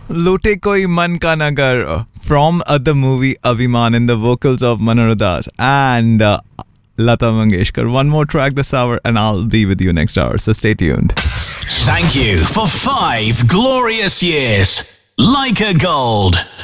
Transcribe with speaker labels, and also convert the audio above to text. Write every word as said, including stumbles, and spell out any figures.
Speaker 1: Lute Koi Man Ka Nagar from uh, the movie Abhiman in the vocals of Manohar Das and uh, Lata Mangeshkar. One more track this hour and I'll be with you next hour. So stay tuned.
Speaker 2: Thank you for five glorious years. Leica Gold.